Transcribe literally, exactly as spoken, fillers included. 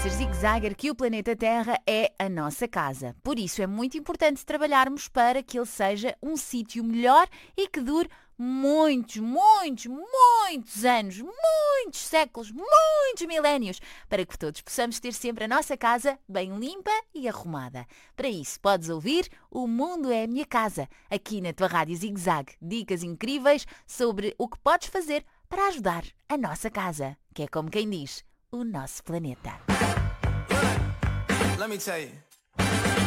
ser zigzagger que o planeta Terra é a nossa casa. Por isso é muito importante trabalharmos para que ele seja um sítio melhor e que dure muitos, muitos, muitos anos, muitos séculos, muitos milénios, para que todos possamos ter sempre a nossa casa bem limpa e arrumada. Para isso, podes ouvir O Mundo é a Minha Casa, aqui na tua Rádio Zig-Zag. Dicas incríveis sobre o que podes fazer para ajudar a nossa casa, que é como quem diz, o nosso planeta. Let me tell you.